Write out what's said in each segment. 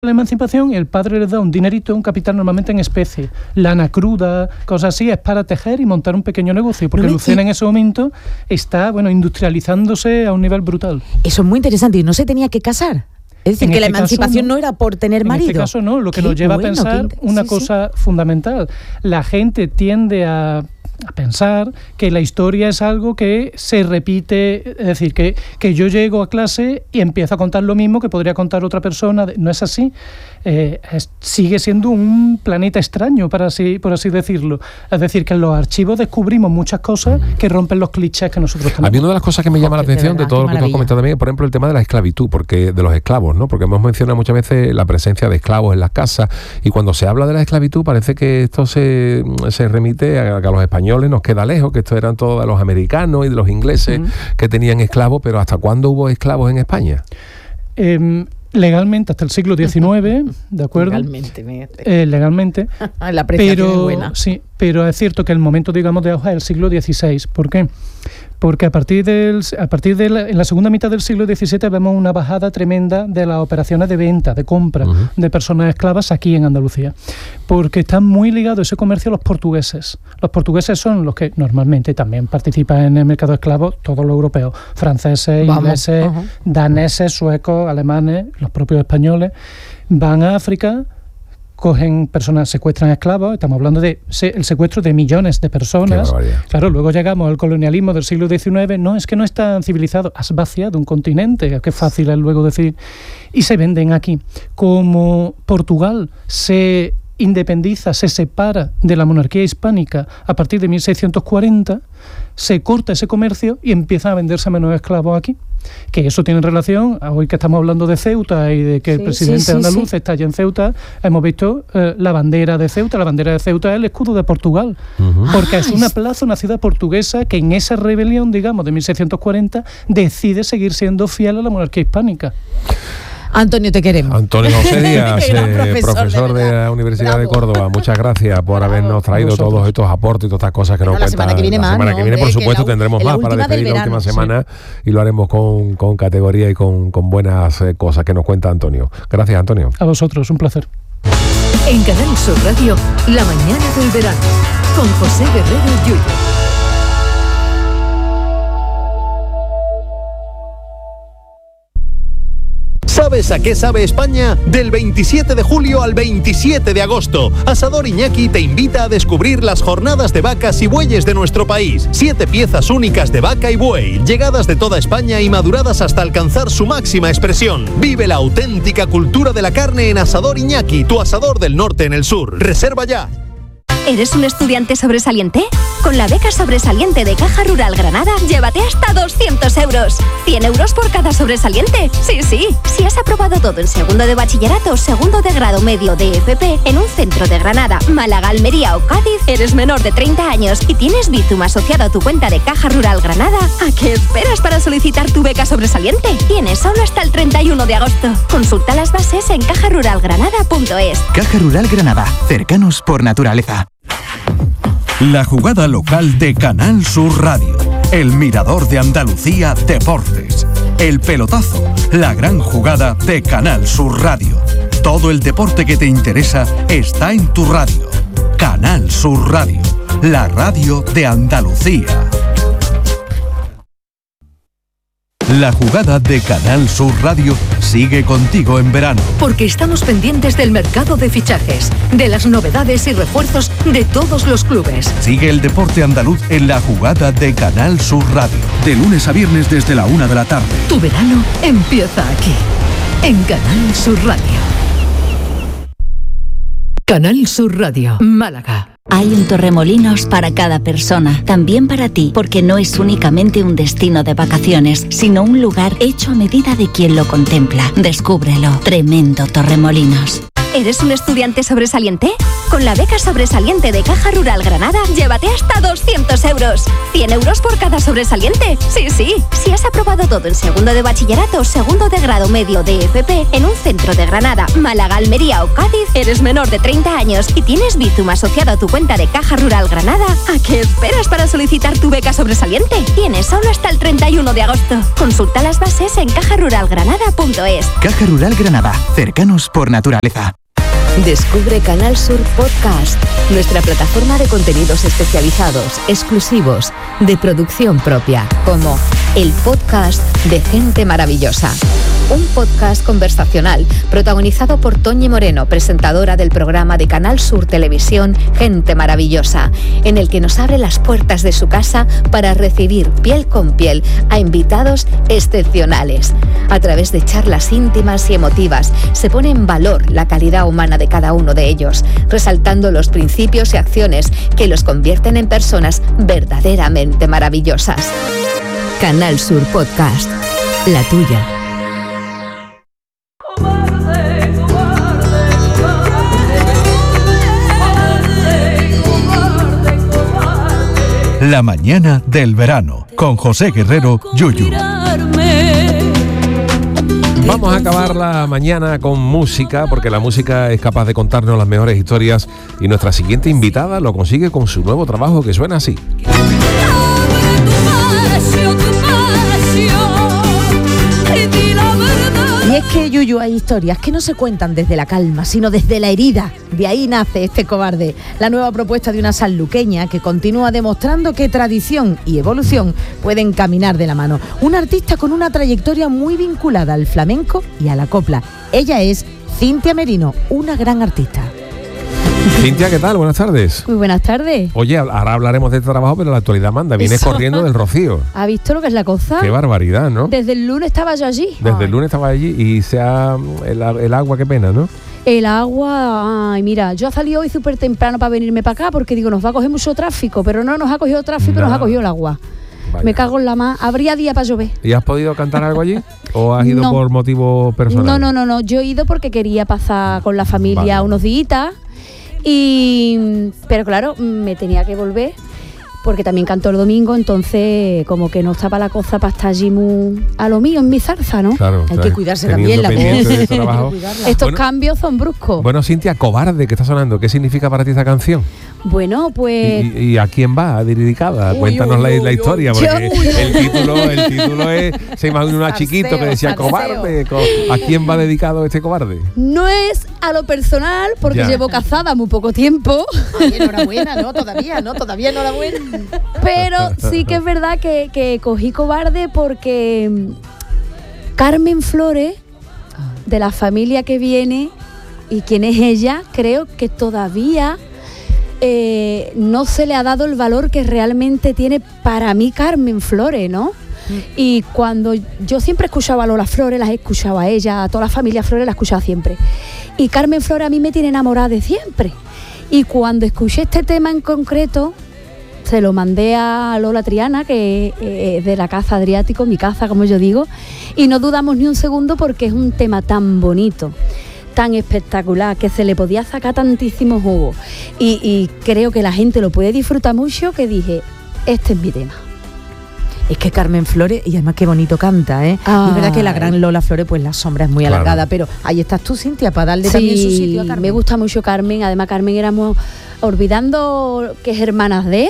la emancipación y el padre les da un dinerito, un capital normalmente en especie, lana cruda, cosas así, es para tejer y montar un pequeño negocio, porque Lucena en ese momento está, industrializándose a un nivel brutal. Eso es muy interesante, y no se tenía que casar. Es decir, que la emancipación no era por tener marido. En este caso no, lo que nos lleva a pensar una cosa fundamental. La gente tiende a pensar que la historia es algo que se repite, es decir, que yo llego a clase y empiezo a contar lo mismo que podría contar otra persona. No es así. Sigue siendo un planeta extraño, por así decirlo. Es decir, que en los archivos descubrimos muchas cosas que rompen los clichés que nosotros tenemos. A mí una de las cosas que me llama la atención de todo lo que tú has comentado también, por ejemplo, el tema de la esclavitud, porque de los esclavos, ¿no? Porque hemos mencionado muchas veces la presencia de esclavos en las casas, y cuando se habla de la esclavitud parece que esto se remite a que a los españoles nos queda lejos, que esto eran todos de los americanos y de los ingleses que tenían esclavos, pero ¿hasta cuándo hubo esclavos en España? Legalmente hasta el siglo XIX, ¿de acuerdo? Legalmente. La apreciación es buena. Sí, pero es cierto que el momento, digamos, de auge es el siglo XVI. ¿Por qué? Porque en la segunda mitad del siglo XVII vemos una bajada tremenda de las operaciones de venta, de compra de personas esclavas aquí en Andalucía, porque está muy ligado ese comercio a los portugueses. Los portugueses son los que normalmente también participan en el mercado de esclavos, todos los europeos, franceses, ingleses, daneses, suecos, alemanes, los propios españoles, van a África, cogen personas, secuestran esclavos, estamos hablando de el secuestro de millones de personas. Claro, luego llegamos al colonialismo del siglo XIX, no, es que no están civilizados, has vaciado un continente, qué fácil es luego decir, y se venden aquí. Como Portugal se independiza, se separa de la monarquía hispánica a partir de 1640, se corta ese comercio y empiezan a venderse menos esclavos aquí. Que eso tiene relación, hoy que estamos hablando de Ceuta y de que el presidente andaluz está allá en Ceuta, hemos visto la bandera de Ceuta. La bandera de Ceuta es el escudo de Portugal, porque es una plaza, una ciudad portuguesa que en esa rebelión, digamos, de 1640, decide seguir siendo fiel a la monarquía hispánica. Antonio, te queremos. Antonio José Díaz, profesor de la Universidad de Córdoba. Muchas gracias por habernos traído todos estos aportes y todas estas cosas que nos cuentan. La semana que viene más. La semana que viene, por supuesto, tendremos más para despedir la última semana y lo haremos con categoría y con buenas cosas que nos cuenta Antonio. Gracias, Antonio. A vosotros, un placer. En Canal Sur Radio, La mañana del verano, con José Guerrero Yuyo. ¿Sabes a qué sabe España? Del 27 de julio al 27 de agosto, Asador Iñaki te invita a descubrir las jornadas de vacas y bueyes de nuestro país. 7 piezas únicas de vaca y buey, llegadas de toda España y maduradas hasta alcanzar su máxima expresión. Vive la auténtica cultura de la carne en Asador Iñaki, tu asador del norte en el sur. Reserva ya. ¿Eres un estudiante sobresaliente? Con la beca sobresaliente de Caja Rural Granada, llévate hasta 200 euros. 100 euros por cada sobresaliente. Sí. Si has aprobado todo en segundo de bachillerato, segundo de grado medio de FP, en un centro de Granada, Málaga, Almería o Cádiz, eres menor de 30 años y tienes Bizum asociado a tu cuenta de Caja Rural Granada, ¿a qué esperas para solicitar tu beca sobresaliente? Tienes solo hasta el 31 de agosto. Consulta las bases en cajaruralgranada.es. Caja Rural Granada, cercanos por naturaleza. La jugada local de Canal Sur Radio. El Mirador de Andalucía Deportes. El pelotazo. La gran jugada de Canal Sur Radio. Todo el deporte que te interesa está en tu radio. Canal Sur Radio. La radio de Andalucía. La jugada de Canal Sur Radio sigue contigo en verano. Porque estamos pendientes del mercado de fichajes, de las novedades y refuerzos de todos los clubes. Sigue el deporte andaluz en la jugada de Canal Sur Radio. De lunes a viernes desde la 1 de la tarde. Tu verano empieza aquí, en Canal Sur Radio. Canal Sur Radio, Málaga. Hay un Torremolinos para cada persona, también para ti, porque no es únicamente un destino de vacaciones, sino un lugar hecho a medida de quien lo contempla. Descúbrelo. Tremendo Torremolinos. ¿Eres un estudiante sobresaliente? Con la beca sobresaliente de Caja Rural Granada, llévate hasta 200 euros. 100 euros por cada sobresaliente. Sí, sí. Si has aprobado todo en segundo de bachillerato, segundo de grado medio de FP, en un centro de Granada, Málaga, Almería o Cádiz, eres menor de 30 años y tienes Bizum asociado a tu cuenta de Caja Rural Granada, ¿a qué esperas para solicitar tu beca sobresaliente? Tienes solo hasta el 31 de agosto. Consulta las bases en cajaruralgranada.es. Caja Rural Granada, cercanos por naturaleza. Descubre Canal Sur Podcast, nuestra plataforma de contenidos especializados, exclusivos, de producción propia, como el podcast de Gente Maravillosa. Un podcast conversacional protagonizado por Toñi Moreno, presentadora del programa de Canal Sur Televisión Gente Maravillosa, en el que nos abre las puertas de su casa para recibir piel con piel a invitados excepcionales. A través de charlas íntimas y emotivas se pone en valor la calidad humana de cada uno de ellos, resaltando los principios y acciones que los convierten en personas verdaderamente maravillosas. Canal Sur Podcast, la tuya. La mañana del verano, con José Guerrero, Yuyu. Vamos a acabar la mañana con música, porque la música es capaz de contarnos las mejores historias, y nuestra siguiente invitada lo consigue con su nuevo trabajo, que suena así. Y es que, Yuyu, hay historias que no se cuentan desde la calma, sino desde la herida. De ahí nace Este Cobarde, la nueva propuesta de una sanluqueña que continúa demostrando que tradición y evolución pueden caminar de la mano. Una artista con una trayectoria muy vinculada al flamenco y a la copla. Ella es Cintia Merino, una gran artista. Cintia, ¿qué tal? Buenas tardes. Muy buenas tardes. Oye, ahora hablaremos de este trabajo, pero la actualidad manda. Vienes corriendo del Rocío. ¿Ha visto lo que es la cosa? Qué barbaridad, ¿no? Desde el lunes estaba yo allí. Desde el lunes estaba allí y el agua, qué pena, ¿no? El agua, ay, mira, yo he salido hoy súper temprano para venirme para acá porque digo, nos va a coger mucho tráfico, pero no nos ha cogido tráfico, nos ha cogido el agua. Vaya. Me cago en la más. Habría día para llover. ¿Y has podido cantar algo allí? ¿O has ido por motivos personales? No. Yo he ido porque quería pasar con la familia unos días. Pero claro, me tenía que volver porque también canto el domingo, entonces como que no estaba la cosa para estar allí muy a lo mío, en mi zarza, ¿no? Claro, hay que cuidarse también la voz. Estos cambios son bruscos. Bueno, Cintia, Cobarde, que está sonando, ¿qué significa para ti esta canción? Bueno, pues... ¿Y a quién va dedicada? Cuéntanos la historia, porque el título es... Se imagina una chiquito que decía Cobarde. ¿A quién va dedicado este Cobarde? No es a lo personal, porque llevo casada muy poco tiempo. Ay, enhorabuena, todavía enhorabuena. Pero sí que es verdad que cogí Cobarde porque Carmen Flores, de la familia que viene y quién es ella, creo que todavía no se le ha dado el valor que realmente tiene para mí Carmen Flores, ¿no? Y cuando yo siempre escuchaba a Lola Flores, las escuchaba a ella, a toda la familia Flores la escuchaba siempre. Y Carmen Flores a mí me tiene enamorada de siempre. Y cuando escuché este tema en concreto, se lo mandé a Lola Triana, que es de la Casa Adriático, mi casa, como yo digo, y no dudamos ni un segundo porque es un tema tan bonito, tan espectacular, que se le podía sacar tantísimo jugo. Y creo que la gente lo puede disfrutar mucho, que dije, este es mi tema. Es que Carmen Flores, y además qué bonito canta, ¿eh? Y es verdad que la gran Lola Flores, pues la sombra es muy alargada, pero ahí estás tú, Cintia, para darle también su sitio a Carmen. Me gusta mucho Carmen, además Carmen éramos, olvidando que es hermanas de...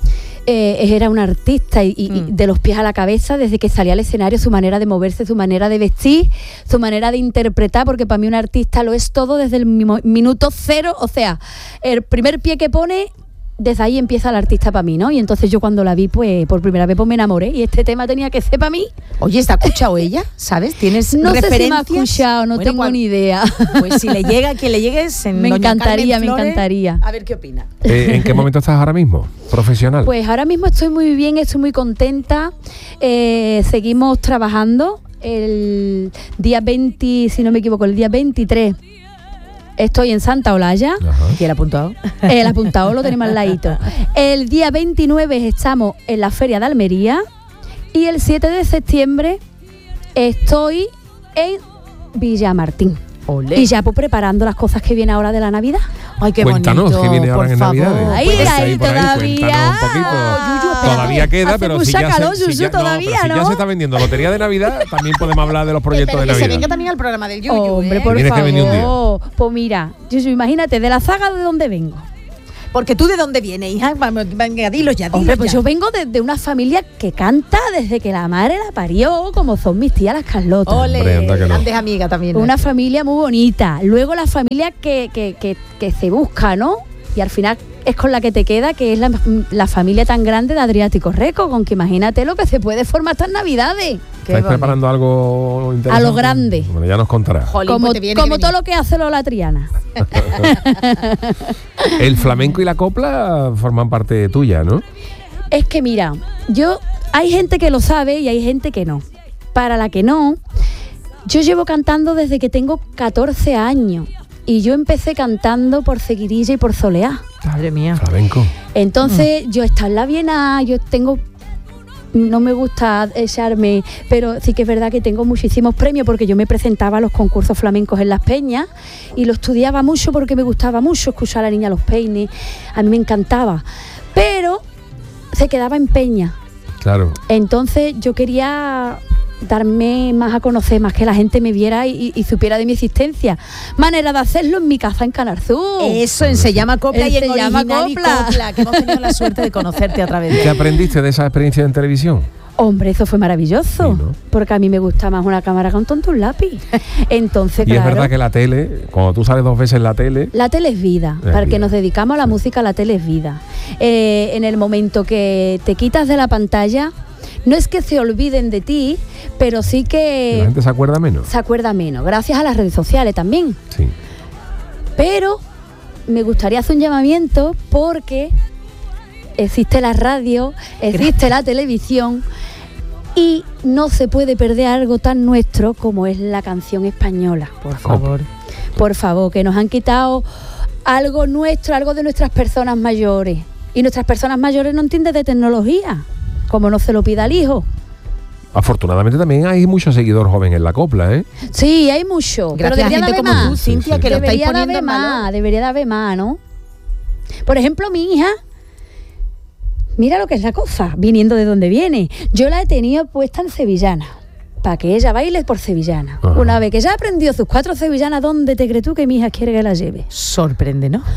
era una artista y de los pies a la cabeza, desde que salía al escenario, su manera de moverse, su manera de vestir, su manera de interpretar, porque para mí un artista lo es todo desde el minuto cero, o sea, el primer pie que pone, desde ahí empieza el artista para mí, ¿no? Y entonces yo cuando la vi, pues por primera vez, pues me enamoré, y este tema tenía que ser para mí. Oye, ¿está escuchado ella? ¿Sabes? ¿Tienes no referencias? No sé si me ha escuchado, no tengo ni idea. Pues si le llega, quien le llegue, me encantaría, Flores, me encantaría. A ver qué opina. ¿En qué momento estás ahora mismo, profesional? Pues ahora mismo estoy muy bien, estoy muy contenta. Seguimos trabajando. El día 20, si no me equivoco, el día 23 estoy en Santa Olalla. ¿Y el apuntado? El apuntado lo tenemos al ladito. El día 29 estamos en la Feria de Almería y el 7 de septiembre estoy en Villamartín. Y ya pues preparando las cosas que vienen ahora de la Navidad. Ay, qué Cuéntanos, bonito. ¿qué viene ahora en Navidad? Ahí todavía. Cuéntanos un poquito. Todavía queda, pero si ya, si ya se está vendiendo lotería de Navidad, también podemos hablar de los proyectos de Navidad. Que se venga también al programa del Yuyu. Hombre, por favor. Pues mira, Yuyu, imagínate, de la saga de dónde vengo. Porque tú de dónde vienes, hija, venga, dilo ya. Hombre, pues yo vengo de una familia que canta desde que la madre la parió, como son mis tías las Carlotas. Ole, grandes amigas también. Una familia muy bonita. Luego la familia que se busca, ¿no? Y al final es con la que te queda, que es la familia tan grande de Adriático Reco, con que imagínate lo que se puede formar estas Navidades. ¿Estáis preparando algo interesante? A lo grande. Bueno, ya nos contarás. Como todo lo que hace Lola Triana. El flamenco y la copla forman parte tuya, ¿no? Es que mira, hay gente que lo sabe y hay gente que no. Para la que no, yo llevo cantando desde que tengo 14 años. Y yo empecé cantando por Seguirilla y por Soleá. Madre mía. Flamenco. Entonces, yo he estado en la Viena, no me gusta echarme, pero sí que es verdad que tengo muchísimos premios porque yo me presentaba a los concursos flamencos en Las Peñas y lo estudiaba mucho porque me gustaba mucho escuchar a la niña Los Peines, a mí me encantaba, pero se quedaba en Peña. Claro. Entonces yo quería darme más a conocer, más que la gente me viera y supiera de mi existencia. Manera de hacerlo en mi casa en Canarzú. Eso, en Se Llama Copla y en Original y Copla, que hemos tenido la suerte de conocerte a través de... ¿Qué aprendiste de esa experiencia en televisión? Hombre, eso fue maravilloso, sí, ¿no? Porque a mí me gusta más una cámara con un lápiz. Entonces, y claro, es verdad que la tele, cuando tú sales 2 veces en la tele... La tele es vida. Para el que nos dedicamos a la música, la tele es vida. En el momento que te quitas de la pantalla... No es que se olviden de ti, pero sí que... La gente se acuerda menos. Se acuerda menos, gracias a las redes sociales también. Sí. Pero me gustaría hacer un llamamiento porque existe la radio, existe la televisión y no se puede perder algo tan nuestro como es la canción española. Por favor. Por favor, que nos han quitado algo nuestro, algo de nuestras personas mayores. Y nuestras personas mayores no entienden de tecnología. Como no se lo pida al hijo. Afortunadamente también hay muchos seguidores jóvenes en la copla, ¿eh? Sí, hay mucho. Gracias, pero debería a gente como más. tú, Cintia, sí. Que lo estáis poniendo más. Debería de haber más, ¿no? Por ejemplo, mi hija, mira lo que es la cosa, viniendo de donde viene. Yo la he tenido puesta en sevillana, para que ella baile por sevillana. Ajá. Una vez que ya aprendió sus 4 sevillanas, ¿dónde te crees tú que mi hija quiere que la lleve? Sorprende, ¿no?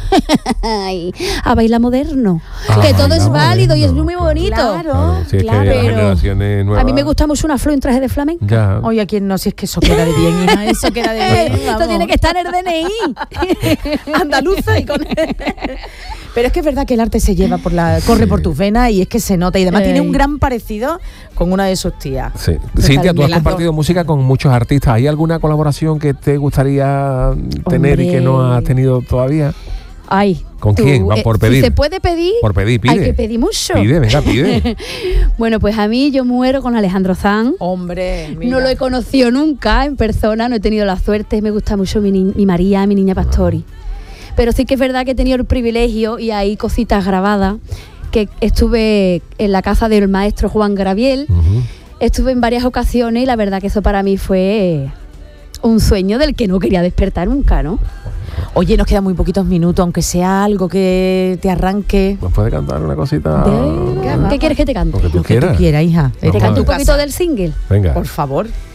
A bailar moderno. Que todo es válido y es muy bonito. Claro, sí, claro. Es que las generaciones nuevas... A mí me gusta mucho una flor en traje de flamenco. Ya. Oye, ¿a quién no? Si es que eso queda de bien, hija. Eso queda de bien. Esto tiene que estar en el DNI. Andaluza y con... Pero es que es verdad que el arte se lleva corre por tus venas y es que se nota. Y además tiene un gran parecido con una de sus tías. Sí. Cintia, tú has compartido música con muchos artistas. ¿Hay alguna colaboración que te gustaría tener y que no has tenido todavía? Ay, ¿con quién? Va por pedir. Si se puede pedir, por pedir, pide. Hay que pedir mucho. Pide, venga, pide. Bueno, pues a mí yo muero con Alejandro Sanz. Hombre, mira. No lo he conocido nunca en persona, no he tenido la suerte. Me gusta mucho mi María, mi niña Pastori. Pero sí que es verdad que he tenido el privilegio y hay cositas grabadas, que estuve en la casa del maestro Juan Graviel, estuve en varias ocasiones y la verdad que eso para mí fue un sueño del que no quería despertar nunca, ¿no? Oye, nos quedan muy poquitos minutos, aunque sea algo que te arranque. ¿Nos puedes cantar una cosita? ¿Qué quieres que te cante? Lo que tú quieras, hija. ¿Te canto un poquito del single? Venga. Por favor.